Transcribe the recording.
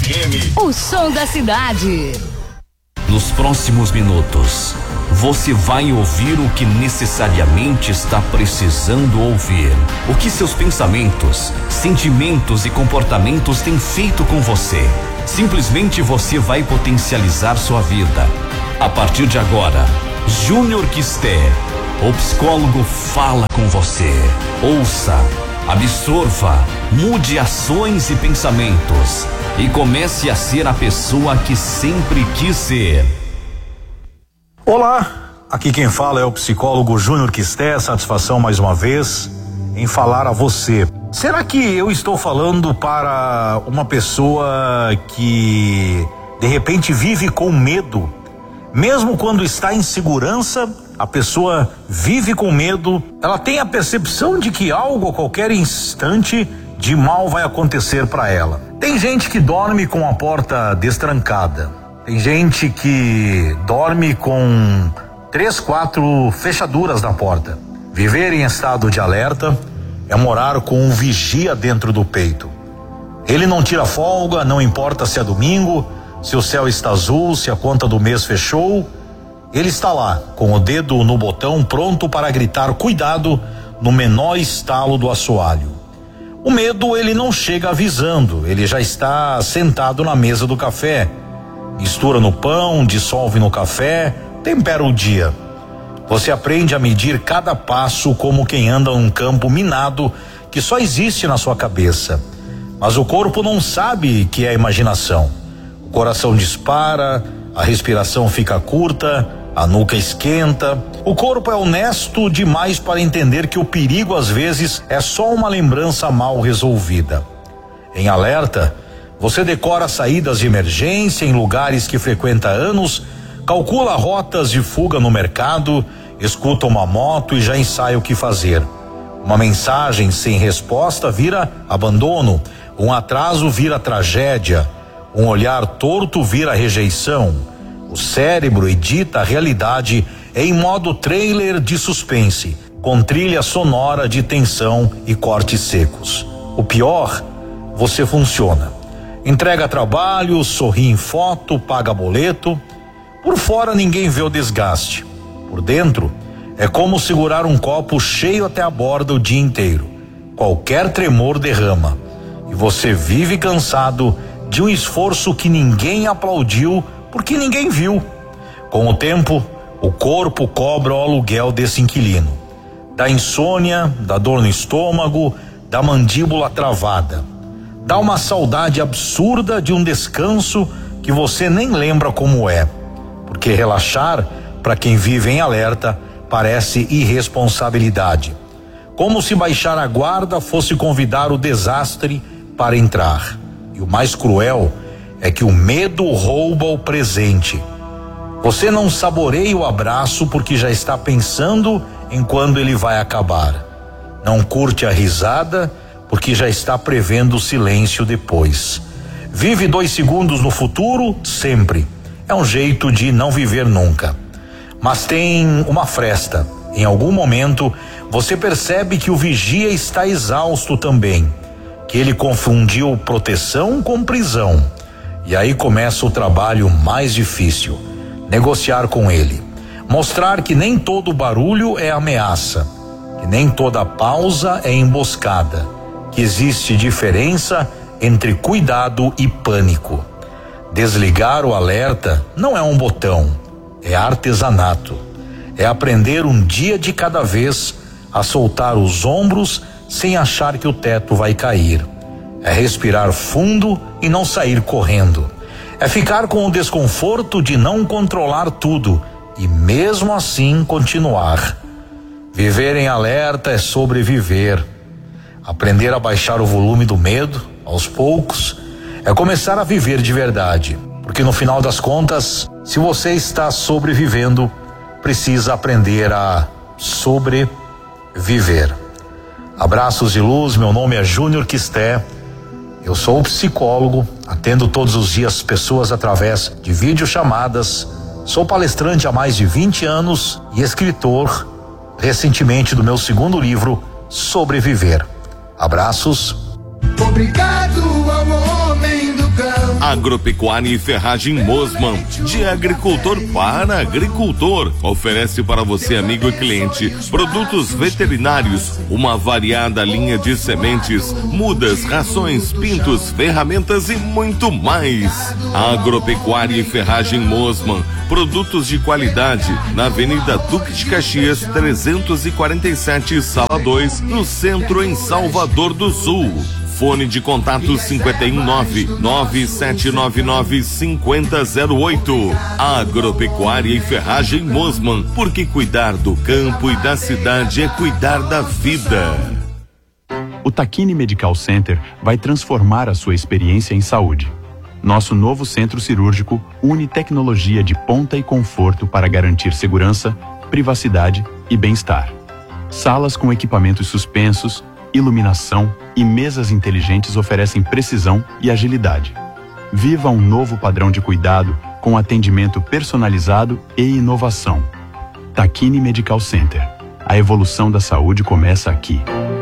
FM. O som da cidade. Nos próximos minutos, você vai ouvir o que necessariamente está precisando ouvir. O que seus pensamentos, sentimentos e comportamentos têm feito com você. Simplesmente você vai potencializar sua vida. A partir de agora, Júnior Quisté, o psicólogo, fala com você. Ouça, absorva, mude ações e pensamentos e comece a ser a pessoa que sempre quis ser. Olá, aqui quem fala é o psicólogo Júnior Quisté. Satisfação mais uma vez em falar a você. Será que eu estou falando para uma pessoa que de repente vive com medo? Mesmo quando está em segurança, a pessoa vive com medo, ela tem a percepção de que algo a qualquer instante de mal vai acontecer para ela. Tem gente que dorme com a porta destrancada, tem gente que dorme com 3, 4 fechaduras na porta. Viver em estado de alerta é morar com um vigia dentro do peito. Ele não tira folga, não importa se é domingo, se o céu está azul, se a conta do mês fechou. Ele está lá, com o dedo no botão, pronto para gritar cuidado no menor estalo do assoalho. O medo, ele não chega avisando, ele já está sentado na mesa do café. Mistura no pão, dissolve no café, tempera o dia. Você aprende a medir cada passo como quem anda num campo minado que só existe na sua cabeça. Mas o corpo não sabe que é imaginação. O coração dispara, a respiração fica curta, a nuca esquenta. O corpo é honesto demais para entender que o perigo às vezes é só uma lembrança mal resolvida. Em alerta, você decora saídas de emergência em lugares que frequenta há anos, calcula rotas de fuga no mercado, escuta uma moto e já ensaia o que fazer. Uma mensagem sem resposta vira abandono, um atraso vira tragédia, um olhar torto vira rejeição. O cérebro edita a realidade em modo trailer de suspense, com trilha sonora de tensão e cortes secos. O pior, você funciona. Entrega trabalho, sorri em foto, paga boleto. Por fora ninguém vê o desgaste. Por dentro, é como segurar um copo cheio até a borda o dia inteiro. Qualquer tremor derrama. E você vive cansado de um esforço que ninguém aplaudiu porque ninguém viu. Com o tempo, o corpo cobra o aluguel desse inquilino. Da insônia, da dor no estômago, da mandíbula travada. Dá uma saudade absurda de um descanso que você nem lembra como é. Porque relaxar, para quem vive em alerta, parece irresponsabilidade. Como se baixar a guarda fosse convidar o desastre para entrar. E o mais cruel é que o medo rouba o presente. Você não saboreia o abraço porque já está pensando em quando ele vai acabar. Não curte a risada porque já está prevendo o silêncio depois. Vive 2 segundos no futuro, sempre. É um jeito de não viver nunca. Mas tem uma fresta. Em algum momento, você percebe que o vigia está exausto também. Que ele confundiu proteção com prisão. E aí começa o trabalho mais difícil. Negociar com ele. Mostrar que nem todo barulho é ameaça. Que nem toda pausa é emboscada. Que existe diferença entre cuidado e pânico. Desligar o alerta não é um botão, é artesanato. É aprender um dia de cada vez a soltar os ombros sem achar que o teto vai cair. É respirar fundo e não sair correndo. É ficar com o desconforto de não controlar tudo e mesmo assim continuar. Viver em alerta é sobreviver. Aprender a baixar o volume do medo, aos poucos, é começar a viver de verdade. Porque no final das contas, se você está sobrevivendo, precisa aprender a sobreviver. Abraços de luz, meu nome é Júnior Quisté. Eu sou psicólogo, atendo todos os dias pessoas através de videochamadas. Sou palestrante há mais de 20 anos e escritor, recentemente, do meu 2º livro, Sobreviver. Abraços. Obrigado ao homem do campo. Agropecuária e Ferragem Mosman, de agricultor para agricultor. Oferece para você, amigo e cliente, produtos veterinários, uma variada linha de sementes, mudas, rações, pintos, ferramentas e muito mais. Agropecuária e Ferragem Mosman, produtos de qualidade, na Avenida Duque de Caxias, 347, Sala 2, no centro, em Salvador do Sul. Fone de contato 519-9799-5008. Agropecuária e Ferragem Mosman, porque cuidar do campo e da cidade é cuidar da vida. O Takini Medical Center vai transformar a sua experiência em saúde. Nosso novo centro cirúrgico une tecnologia de ponta e conforto para garantir segurança, privacidade e bem-estar. Salas com equipamentos suspensos, iluminação e mesas inteligentes oferecem precisão e agilidade. Viva um novo padrão de cuidado com atendimento personalizado e inovação. Takini Medical Center. A evolução da saúde começa aqui.